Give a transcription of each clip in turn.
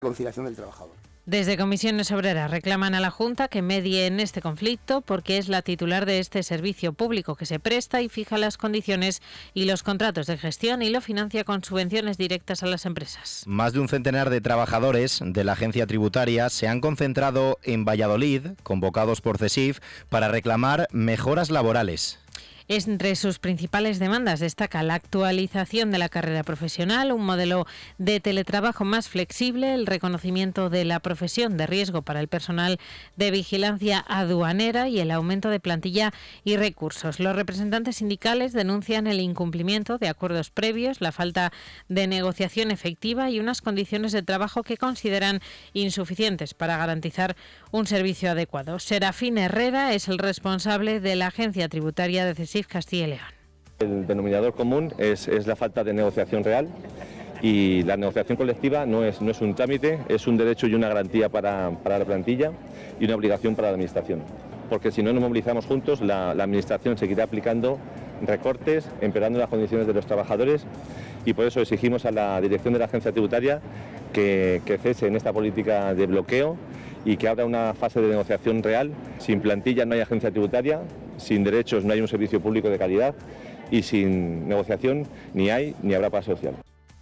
conciliación del trabajador. Desde Comisiones Obreras reclaman a la Junta que medie en este conflicto porque es la titular de este servicio público que se presta y fija las condiciones y los contratos de gestión y lo financia con subvenciones directas a las empresas. Más de un centenar de trabajadores de la agencia tributaria se han concentrado en Valladolid, convocados por CESIF, para reclamar mejoras laborales. Entre sus principales demandas destaca la actualización de la carrera profesional, un modelo de teletrabajo más flexible, el reconocimiento de la profesión de riesgo para el personal de vigilancia aduanera y el aumento de plantilla y recursos. Los representantes sindicales denuncian el incumplimiento de acuerdos previos, la falta de negociación efectiva y unas condiciones de trabajo que consideran insuficientes para garantizar un servicio adecuado. Serafín Herrera es el responsable de la agencia tributaria de CESIF Castilla y León. El denominador común es la falta de negociación real y la negociación colectiva no es un trámite, es un derecho y una garantía para la plantilla y una obligación para la administración. Porque si no nos movilizamos juntos, la administración seguirá aplicando recortes, empeorando las condiciones de los trabajadores y por eso exigimos a la dirección de la agencia tributaria que cese en esta política de bloqueo y que abra una fase de negociación real. Sin plantilla no hay agencia tributaria, sin derechos no hay un servicio público de calidad y sin negociación ni hay ni habrá paz social.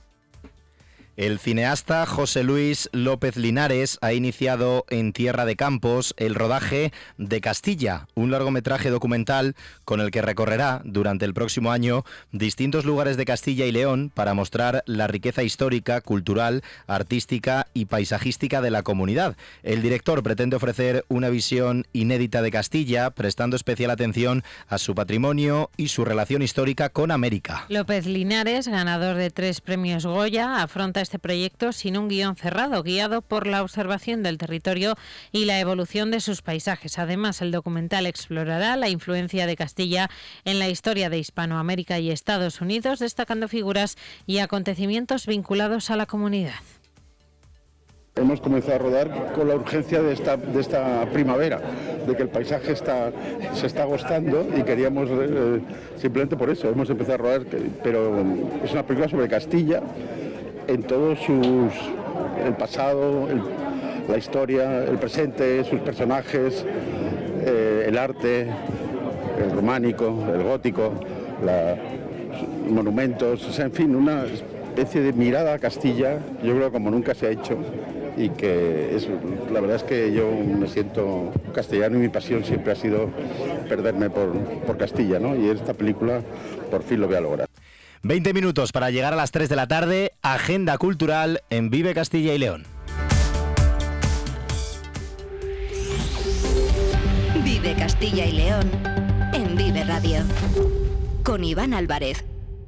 El cineasta José Luis López Linares ha iniciado en Tierra de Campos el rodaje de Castilla, un largometraje documental con el que recorrerá durante el próximo año distintos lugares de Castilla y León para mostrar la riqueza histórica, cultural, artística y paisajística de la comunidad. El director pretende ofrecer una visión inédita de Castilla, prestando especial atención a su patrimonio y su relación histórica con América. López Linares, ganador de 3 premios Goya, afronta este proyecto sin un guión cerrado, guiado por la observación del territorio y la evolución de sus paisajes. Además, el documental explorará la influencia de Castilla en la historia de Hispanoamérica y Estados Unidos, destacando figuras y acontecimientos vinculados a la comunidad. Hemos comenzado a rodar con la urgencia de esta primavera, de que el paisaje se está agostando y queríamos, simplemente por eso, hemos empezado a rodar, pero es una película sobre Castilla, en todos el pasado, la historia, el presente, sus personajes, el arte, el románico, el gótico, los monumentos, o sea, en fin, una especie de mirada a Castilla, yo creo como nunca se ha hecho y que la verdad es que yo me siento castellano y mi pasión siempre ha sido perderme por Castilla, ¿no? Y esta película por fin lo voy a lograr. 20 minutos para llegar a las 3 de la tarde, agenda cultural en Vive Castilla y León. Vive Castilla y León en Vive Radio con Iván Álvarez.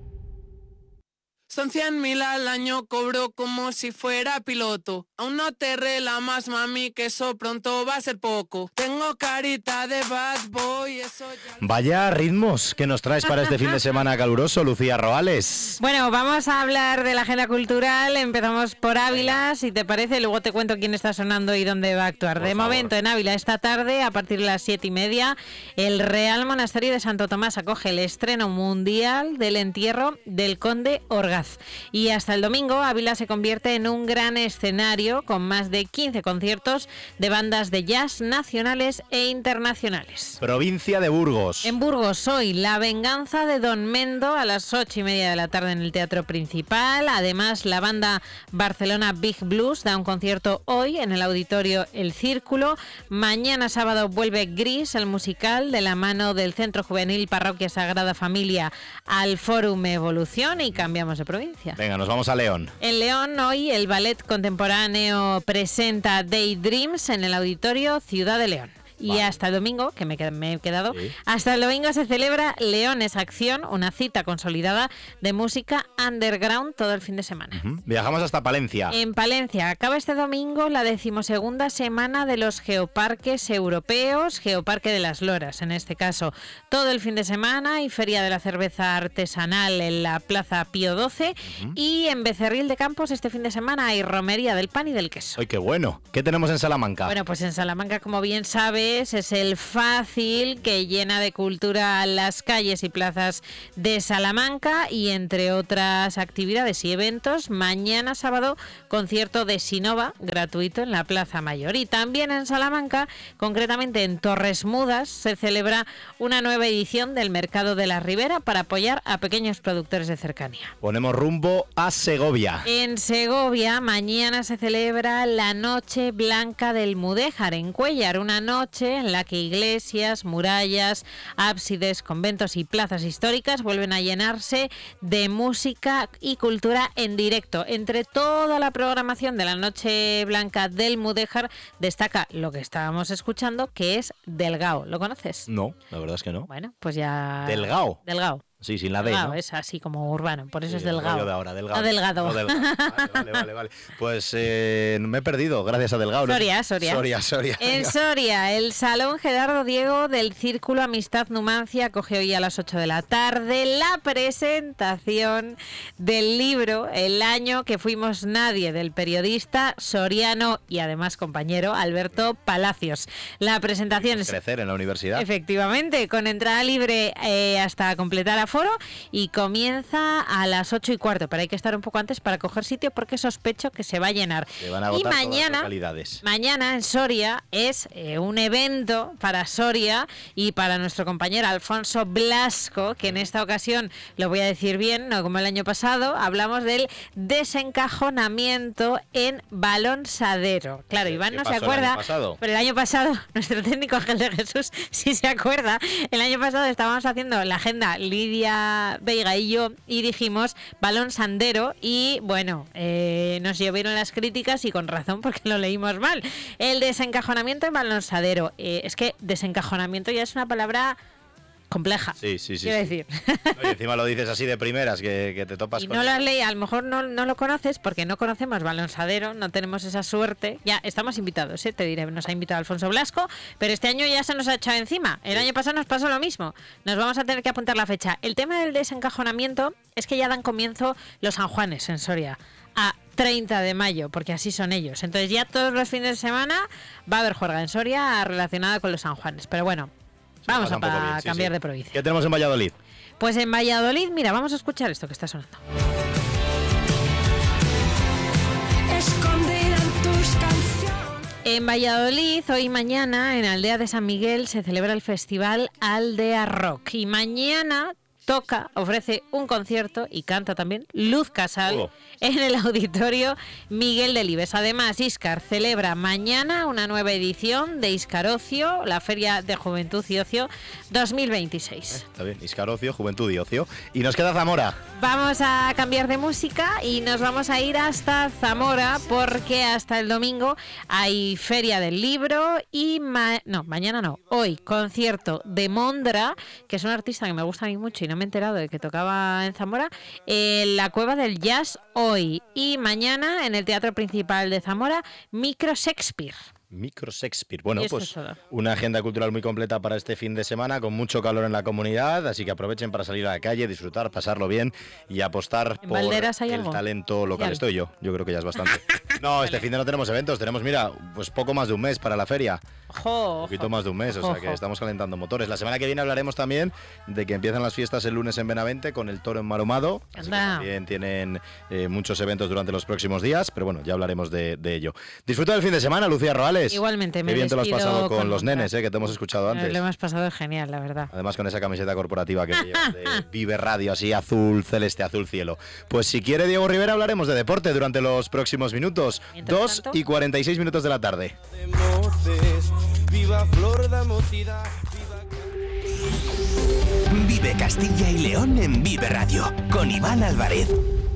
Son 100.000 al año, cobro como si fuera piloto. Aún no te relamas, mami, que eso pronto va a ser poco. Tengo carita de bad boy, eso ya... Vaya ritmos que nos traes para este fin de semana caluroso, Lucía Roales. Bueno, vamos a hablar de la agenda cultural. Empezamos por Ávila, si te parece, luego te cuento quién está sonando y dónde va a actuar. De momento, en Ávila, esta tarde, a partir de las 7:30, el Real Monasterio de Santo Tomás acoge el estreno mundial del entierro del conde Orgaz. Y hasta el domingo, Ávila se convierte en un gran escenario con más de 15 conciertos de bandas de jazz nacionales e internacionales. Provincia de Burgos. En Burgos hoy, La venganza de Don Mendo a las 8:30 de la tarde en el Teatro Principal. Además, la banda Barcelona Big Blues da un concierto hoy en el Auditorio El Círculo. Mañana sábado vuelve Gris, el musical, de la mano del Centro Juvenil Parroquia Sagrada Familia al Fórum Evolución, y cambiamos de provincia. Venga, nos vamos a León. En León hoy el Ballet Contemporáneo presenta Daydreams en el Auditorio Ciudad de León. Y hasta el domingo, que me he quedado, sí. Hasta el domingo se celebra Leones Acción, una cita consolidada de música underground todo el fin de semana. Viajamos hasta Palencia. En Palencia acaba este domingo la 12ª semana de los geoparques europeos, Geoparque de las Loras en este caso. Todo el fin de semana y Feria de la Cerveza Artesanal en la Plaza Pío XII y en Becerril de Campos este fin de semana hay Romería del Pan y del Queso. ¡Ay, qué bueno! ¿Qué tenemos en Salamanca? Bueno, pues en Salamanca, como bien sabes, Álvarez es el fácil que llena de cultura las calles y plazas de Salamanca y entre otras actividades y eventos, mañana sábado concierto de Sinova gratuito en la Plaza Mayor. Y también en Salamanca, concretamente en Torres Mudas, se celebra una nueva edición del Mercado de la Ribera para apoyar a pequeños productores de cercanía. Ponemos rumbo a Segovia. En Segovia, mañana se celebra la Noche Blanca del Mudéjar en Cuéllar, una noche en la que iglesias, murallas, ábsides, conventos y plazas históricas vuelven a llenarse de música y cultura en directo. Entre toda la programación de la Noche Blanca del Mudéjar destaca lo que estábamos escuchando, que es Delgao. ¿Lo conoces? No, la verdad es que no. Bueno, pues ya... ¿Delgao? Delgao. Sí, sin la D, Delgado, ¿no? es así como urbano, por eso Sí, es delgado. De ahora, delgado. No delgado. No, delgado. Vale. Pues me he perdido, gracias a Delgado. Soria. En Soria, el Salón Gerardo Diego del Círculo Amistad Numancia acoge hoy a las 8 de la tarde la presentación del libro El año que fuimos nadie, del periodista soriano y además compañero Alberto Palacios. La presentación es... Crecer en la universidad. Efectivamente, con entrada libre hasta completar aforo y comienza a las 8:15, pero hay que estar un poco antes para coger sitio porque sospecho que se va a llenar. Se van a agotar todas las localidades. Mañana en Soria es un evento para Soria y para nuestro compañero Alfonso Blasco, que en esta ocasión, lo voy a decir bien, no como el año pasado, hablamos del desencajonamiento en Balonsadero. Claro, Iván no se acuerda, pero el año pasado, nuestro técnico Ángel de Jesús sí se acuerda, el año pasado estábamos haciendo la agenda Lidia Veiga y yo y dijimos Balonsandero y bueno, nos llovieron las críticas y con razón porque lo leímos mal. El desencajonamiento en Balonsadero. Es que desencajonamiento ya es una palabra compleja. Sí. Quiero decir. No, y encima lo dices así de primeras, que te topas y con... no lo has leído, a lo mejor no lo conoces porque no conocemos Balonsadero, no tenemos esa suerte. Ya estamos invitados, te diré, nos ha invitado Alfonso Blasco, pero este año ya se nos ha echado encima. El año pasado nos pasó lo mismo. Nos vamos a tener que apuntar la fecha. El tema del desencajonamiento es que ya dan comienzo los San Juanes en Soria a 30 de mayo, porque así son ellos. Entonces ya todos los fines de semana va a haber juerga en Soria relacionada con los San Juanes. Pero bueno, vamos a cambiar de provincia. ¿Qué tenemos en Valladolid? Pues en Valladolid, mira, vamos a escuchar esto que está sonando. En Valladolid, hoy y mañana, en Aldea de San Miguel, se celebra el festival Aldea Rock. Y mañana ofrece un concierto y canta también Luz Casal en el Auditorio Miguel Delibes. Además, Íscar celebra mañana una nueva edición de Íscar Ocio, la Feria de Juventud y Ocio 2026. Está bien, Íscar Ocio, Juventud y Ocio. Y nos queda Zamora. Vamos a cambiar de música y nos vamos a ir hasta Zamora porque hasta el domingo hay Feria del Libro y mañana no, hoy concierto de Mondra, que es un artista que me gusta a mí mucho y no me he enterado de que tocaba en Zamora, en la Cueva del Jazz hoy y mañana en el Teatro Principal de Zamora, Micro Shakespeare. Bueno, pues una agenda cultural muy completa para este fin de semana, con mucho calor en la comunidad, así que aprovechen para salir a la calle, disfrutar, pasarlo bien y apostar por el talento local. Estoy yo creo que ya es bastante. No, este fin de no tenemos eventos, tenemos, mira, pues poco más de un mes para la feria. Un poquito más de un mes, o sea que estamos calentando motores. La semana que viene hablaremos también de que empiezan las fiestas el lunes en Benavente con el Toro Enmaromado. Así que también tienen muchos eventos durante los próximos días, pero bueno, ya hablaremos de ello. Disfruta del fin de semana, Lucía Roales. Igualmente, me Qué bien te lo has pasado con los Mondra. nenes, que te hemos escuchado antes. Lo hemos pasado genial, la verdad. Además con esa camiseta corporativa que llevas de Vive Radio, así azul celeste, azul cielo. Pues si quiere Diego Rivera hablaremos de deporte durante los próximos minutos. 2:46 de la tarde. Vive Castilla y León en Vive Radio con Iván Álvarez.